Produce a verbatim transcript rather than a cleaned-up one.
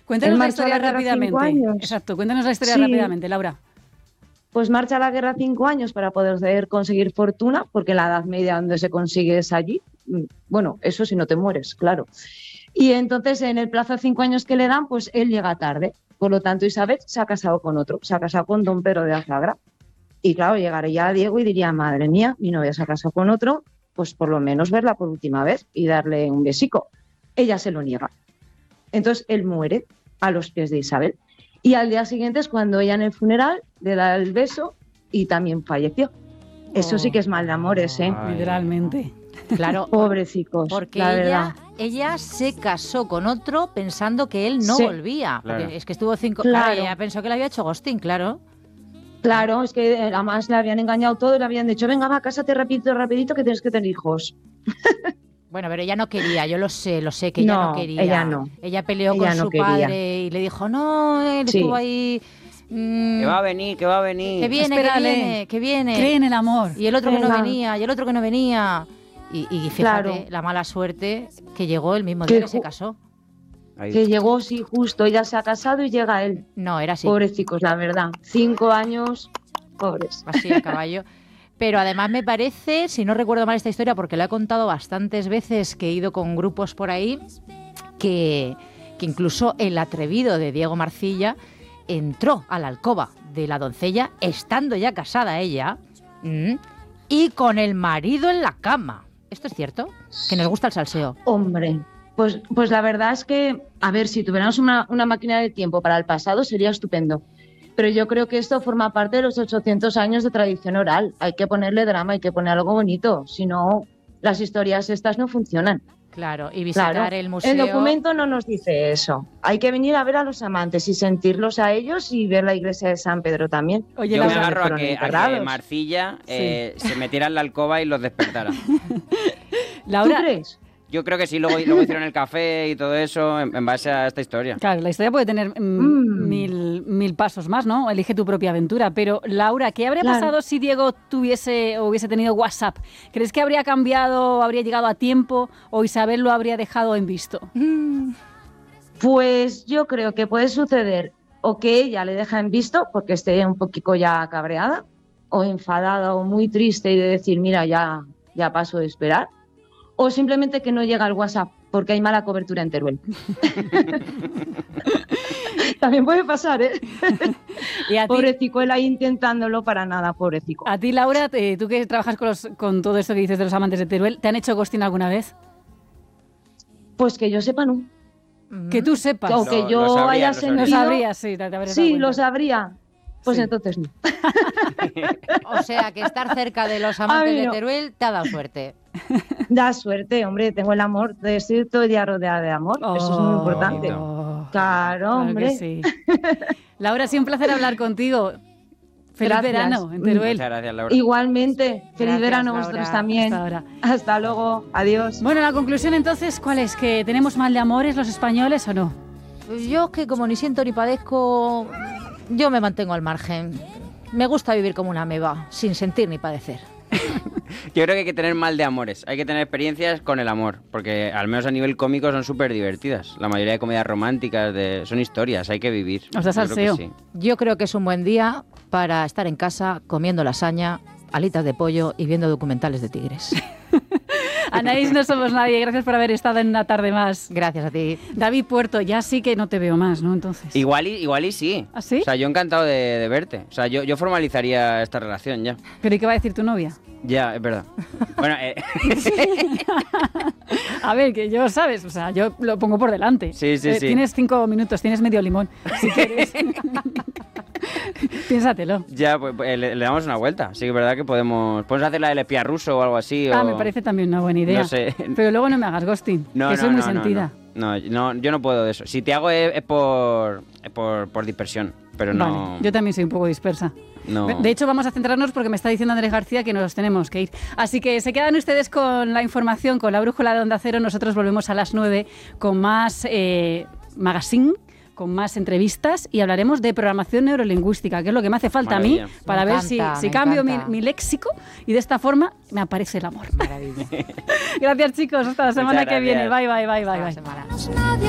Cuéntanos la historia rápidamente. Exacto, cuéntanos la historia sí. rápidamente, Laura. Pues marcha a la guerra cinco años para poder conseguir fortuna, porque la Edad Media donde se consigue es allí. Bueno, eso si no te mueres, claro. Y entonces en el plazo de cinco años que le dan, pues él llega tarde. Por lo tanto, Isabel se ha casado con otro, se ha casado con don Pedro de Azagra. Y claro, llegaría a Diego y diría, madre mía, mi novia se ha casado con otro, pues por lo menos verla por última vez y darle un besico. Ella se lo niega. Entonces él muere a los pies de Isabel. Y al día siguiente es cuando ella en el funeral le da el beso y también falleció. Oh. Eso sí que es mal de amores, ¿eh? Ay. Literalmente. Claro. Pobrecicos. Porque la ella, verdad. ella se casó con otro pensando que él no sí. volvía. Claro. Porque es que estuvo cinco... Claro. Claro, ella pensó que le había hecho ghosting, claro. Claro, es que además le habían engañado todo y le habían dicho, venga, va, cásate rapidito, rapidito, que tienes que tener hijos. Bueno, pero ella no quería, yo lo sé, lo sé, que ella no, no quería. ella no. Ella peleó ella con no su quería. padre y le dijo, no, él sí. estuvo ahí... Mmm, que va a venir, que va a venir. Que viene, Espérale. que viene, que viene. Cree en el amor. Y el otro Venga. que no venía, y el otro que no venía. Y, y fíjate, claro. la mala suerte que llegó el mismo día que, que se casó. Ahí. Que llegó, sí, justo, ella se ha casado y llega él. No, era así. Pobrecicos, la verdad. Cinco años, pobres. Así, a caballo. Pero además me parece, si no recuerdo mal esta historia, porque la he contado bastantes veces que he ido con grupos por ahí, que, que incluso el atrevido de Diego Marcilla entró a la alcoba de la doncella, estando ya casada ella, mmm, y con el marido en la cama. ¿Esto es cierto? Que nos gusta el salseo. Hombre, pues, pues la verdad es que, a ver, si tuviéramos una, una máquina de tiempo para el pasado sería estupendo. Pero yo creo que esto forma parte de los ochocientos años de tradición oral. Hay que ponerle drama, hay que poner algo bonito. Si no, las historias estas no funcionan. Claro, y visitar claro. el museo... El documento no nos dice eso. Hay que venir a ver a los amantes y sentirlos a ellos y ver la iglesia de San Pedro también. Oye, yo me agarro a que, a que Marcilla eh, sí. se metiera en la alcoba y los despertara. Laura, ¿tú crees? Yo creo que sí, luego, luego hicieron el café y todo eso en, en base a esta historia. Claro, la historia puede tener mm, mm. Mil, mil pasos más, ¿no? Elige tu propia aventura. Pero, Laura, ¿qué habría claro. pasado si Diego tuviese o hubiese tenido WhatsApp? ¿Crees que habría cambiado, habría llegado a tiempo o Isabel lo habría dejado en visto? Pues yo creo que puede suceder o que ella le deja en visto porque esté un poquito ya cabreada o enfadada o muy triste y de decir, mira, ya, ya paso de esperar. O simplemente que no llega al WhatsApp, porque hay mala cobertura en Teruel. También puede pasar, ¿eh? ¿Y a ti? Pobrecico, él ahí intentándolo para nada, pobrecico. A ti, Laura, eh, tú que trabajas con, los, con todo esto que dices de los amantes de Teruel, ¿te han hecho ghosting alguna vez? Pues que yo sepa, no. Que tú sepas. O que yo lo sabría, haya sentido... Lo sabrías, sí. Te, te sí, lo sabría. Pues sí. Entonces no. O sea, que estar cerca de los amantes no. de Teruel te ha dado suerte. Da suerte, hombre, tengo el amor, de estoy todo el día rodeada de amor, oh, eso es muy importante. Oh, claro, hombre. Claro sí. Laura, ha sido un placer hablar contigo. Feliz gracias. Verano en Teruel. Muchas gracias, Laura. Igualmente, feliz gracias, verano Laura. Vosotros también. Hasta ahora. Hasta luego, adiós. Bueno, la conclusión entonces, ¿cuál es? ¿Que tenemos mal de amores los españoles o no? Pues yo es que como ni siento ni padezco, yo me mantengo al margen. Me gusta vivir como una ameba, sin sentir ni padecer. Yo creo que hay que tener mal de amores, hay que tener experiencias con el amor, porque al menos a nivel cómico son súper divertidas. La mayoría de comedias románticas de, son historias, hay que vivir. O sea, salseo. Sí. Yo creo que es un buen día para estar en casa comiendo lasaña, alitas de pollo y viendo documentales de tigres. Anaís, no somos nadie. Gracias por haber estado en una tarde más. Gracias a ti. David Puerto, ya sí que no te veo más, ¿no? Entonces. Igual y, igual y sí. ¿Ah, sí? O sea, yo encantado de, de verte. O sea, yo, yo formalizaría esta relación ya. ¿Pero y qué va a decir tu novia? Ya, es verdad. Bueno, eh... A ver, que yo, ¿sabes? O sea, yo lo pongo por delante. Sí, sí, eh, sí. Tienes cinco minutos, tienes medio limón, si quieres. Piénsatelo. Ya, pues, pues le, le damos una vuelta. Sí que es verdad que podemos... Podemos hacer la del espía ruso o algo así. Ah, o... me parece también una buena idea. No sé. Pero luego no me hagas ghosting, no, que no, soy muy no, sentida. No, no. No, no, yo no puedo de eso. Si te hago es, es, por, es por, por dispersión, pero no... Vale, yo también soy un poco dispersa. No. De hecho, vamos a centrarnos porque me está diciendo Andrés García que nos tenemos que ir. Así que se quedan ustedes con la información, con la brújula de Onda Cero. Nosotros volvemos a las nueve con más eh, magazine, con más entrevistas y hablaremos de programación neurolingüística, que es lo que me hace falta Maravilla. a mí para me ver encanta, si, si cambio mi, mi léxico y de esta forma me aparece el amor. Maravilla. Gracias, chicos. Hasta la semana Muchas que gracias. viene. Bye, bye, bye, bye. Hasta bye. la semana.